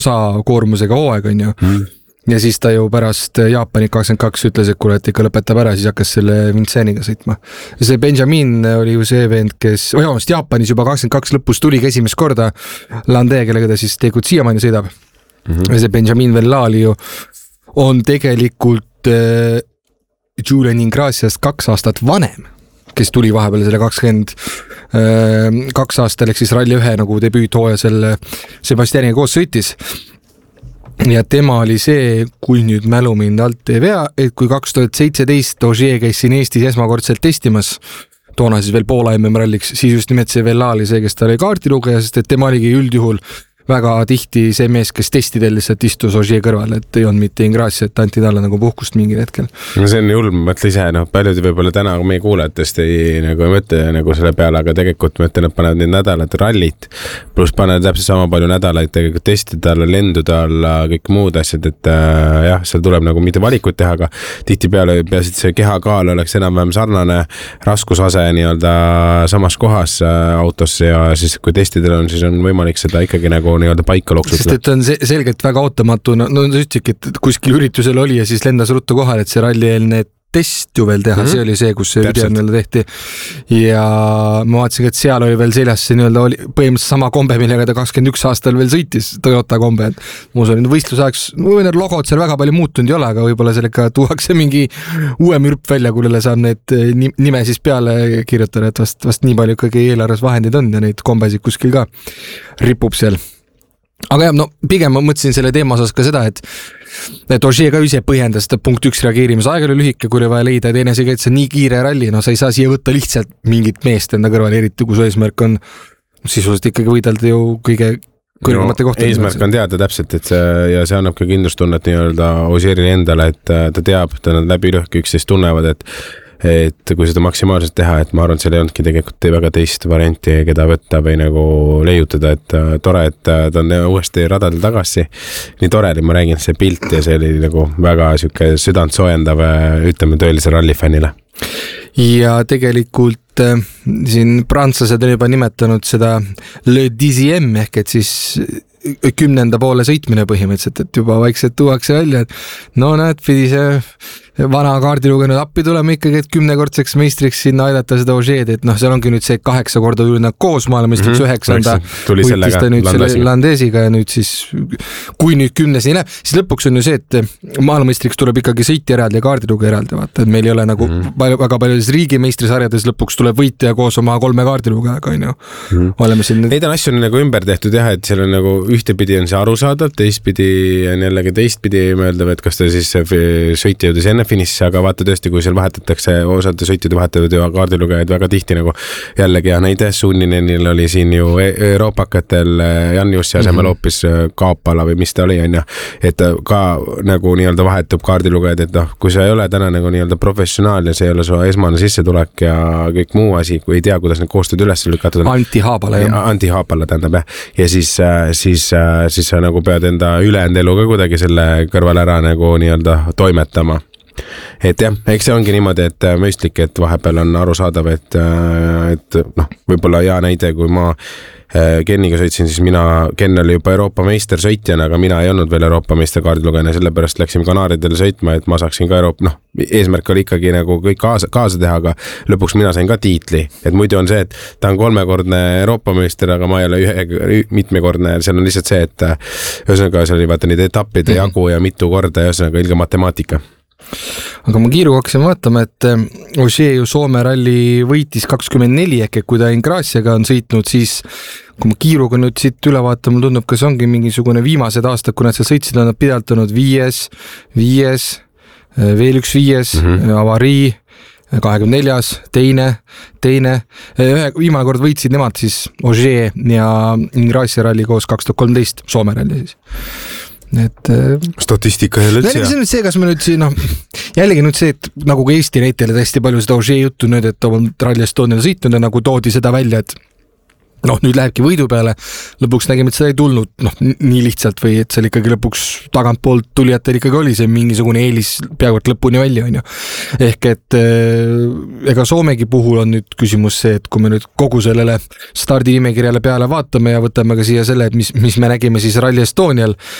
koormusega hooaeg on ju. Ja siis ta ju pärast Jaapani 22 ütles, et kuule, et ikka lõpetab ära, siis hakkas selle Vinceniga sõitma. Ja see Benjamin oli ju see vend, kes Jaapanis juba 22 lõpus tuligi esimest korda Lande, kellega ta siis tegelikult siiamaani sõidab. Ja see Benjamin Vellali ju on tegelikult Julian Ingraciast 2 aastat vanem, kes tuli vahepeal selle 22 aastal, ehk siis Rally 1 nagu debüüthooja selle Sebastianiga koos sõitis. Ja tema oli see, kui nüüd mälu mind alt ei vea, et kui 2017 Ogier käis siin Eestis esmakordselt testimas, toona siis veel Poola MM-ralliks, siis just nimelt see Vellali see, kes ta oli kaardilugeja, sest et tema oligi üldjuhul väga tihti see mees, kes testidel lihtsalt istus Ogier kõrval, et ei olnud mitte Ingracia, et anti talle nagu puhkust mingil hetkel. No see on julm, mõtle ise, paljud võib-olla täna meie kuulajatest ei mõtle nagu selle peale, aga tegelikult mõtlen, et panevad neid nädalad rallit, pluss panevad täpselt sama palju nädalaid tegelikult testide alla, lendude alla, kõik muud asjad, et jah, seal tuleb nagu mitte valikut teha, aga tihtipeale peasid see kehakaal oleks enam-vähem sarnane raskusase nii-öelda samas kohas autosse ja siis kui testidel on, siis on võimalik seda ikkagi nagu nii-öelda paika loksutada. Sest et on selgelt väga ootamatu, no sa ütlesidki, et kuskil üritusel oli ja siis lendas ruttu kohal, et see rallieelne test ju veel teha, see oli see, kus see video nii-öelda tehti ja ma vaatasin, et seal oli veel seljas see nii-öelda oli põhimõtteliselt sama kombe, millega ta 21 aastal veel sõitis, Toyota kombe, et mu usun, võistlusajaks, need logod seal väga palju muutunud ei ole, aga võib-olla sellega tuuakse mingi uue mürp välja, kullele saab need nime siis peale kirjutada, et vast nii palju ikkagi eelarves vahendid on ja neid kombesid kuskil ka ripub seal. Aga jah, no pigem ma mõtlesin selle teema osas ka seda, et Ogier ka ise põhjendas seda punkt 1 reageerimise aeg oli lühike, kui oli vaja leida, et enesega, et see nii kiire ralli, no sa ei saa siia võtta lihtsalt mingit meest enda kõrval, eriti kui su eesmärk on sisuliselt ikkagi võidelda ju kõige kõrgemate kohtadega. Eesmärk on teada täpselt, et ja see annab ka kindlustunnet nii-öelda Ogierile endale, et ta teab, et nad läbi lühke üksteist tunnevad, et kui seda maksimaalselt teha, et ma arvan, et seal ei olnudki tegelikult väga teist varianti, keda võtta või nagu leiutada, et tore, et ta on uuesti radadel tagasi. Nii tore oli, ma räägin, see pilt ja see oli nagu väga süke südant soojendav, ütleme tõelise rallifännile. Ja tegelikult siin prantslased on juba nimetanud seda le 10 ehk et siis 10. poole sõitmine põhimõtteliselt, et juba vaikselt tuuakse välja, et no näed, pidi see vana kaardilugenud appi tulema ikkagi, et 10-kordseks meistriks sinna aidata seda Ogier'd, et noh, seal ongi nüüd see 8 korda tuli nad koos maailmameistriks 9. võitis ta nüüd selle Landesiga ja nüüd siis, kui nüüd 10 ei läheb, siis lõpuks on ju see, et maailmameistriks tuleb ikkagi sõitja eraldi ja kaardilugeja eraldi, vaata, et meil ei ole nagu väga paljudes riigimeistrisarjades lõpuks tuleb võitja koos oma 3 kaardilugejaga, on ju. Oleme siin... Neid on asju nagu ümber tehtud jah, et seal on nagu ühtepidi on see arusaadav, teistpidi on jällegi teistpidi mõeldav, et kas ta siis sõitja jõudis enne finisse, aga vaata tõesti, kui seal vahetatakse, osad sõitjad vahetavad ju kaardilugejaid väga tihti nagu jällegi ja näide Sunninenil oli siin ju Euroopakatel Jan Jussi asemel hoopis Kaapala või mis ta oli, on ja, et ka nagu nii-öelda vahetub kaardilugejad, et noh, kui sa ei ole täna nagu nii-öelda professionaal ja see ei ole su esmane sissetulek ja kõik muu asi, kui ei tea, kuidas need koostööd üles lükatud on. Anti Haapala tähendab jah. Ja siis sa nagu pead enda ülejäänud elu ka kuidagi selle kõrval ära nagu nii-öelda toimetama. Et jah, eks see ongi niimoodi, et mõistlik, et vahepeal on arusaadav, et noh, võib-olla hea näide, kui ma Kenniga sõitsin, siis Ken oli juba Euroopa meister sõitjana, aga mina ei olnud veel Euroopa meister kaardilugejana, sellepärast läksime Kanaaridele sõitma, et ma saaksin ka eesmärk oli ikkagi nagu kõik kaasa teha, aga lõpuks mina sain ka tiitli, et muidu on see, et ta on 3-kordne Euroopa meister, aga ma ei ole mitmekordne, seal on lihtsalt see, et ühesõnaga seal oli vaata neid etappide jagu ja mitu korda ja ühesõnaga ilge matemaatika. Aga ma kiiruga hakkasin vaatama, et Ogier ju Soome ralli võitis 24, ehk kui ta Ingraciaga on sõitnud, siis kui ma kiiruga nüüd siit üle vaatan, mul tundub, kas ongi mingisugune viimased aastad, kui nad seal sõitsid, on nad pidalt olnud 5, veel üks 5, avarii, 24, teine. Viimane kord võitsid nemad siis Ogier ja Ingracia ralli koos 2013 Soome ralli siis. Et statistika jälle üldse. See on see, kas me nüüd siin, jällegi nüüd see, et nagu ka Eesti näitele hästi palju seda Ogier juttu nüüd, et on Rally Estonial sõitnud ja nagu toodi seda välja, et noh, nüüd lähebki võidu peale, lõpuks nägime, et seda ei tulnud nii lihtsalt või et seal ikkagi lõpuks tagantpoolt tulijatel ikkagi oli see mingisugune eelis peaaegu et lõpuni välja, on ju. Ehk et ega Soomegi puhul on nüüd küsimus see, et kui me nüüd kogu sellele stardinimekirjale peale vaatame ja võtame ka siia selle, et mis me nägime siis Rally Estonial,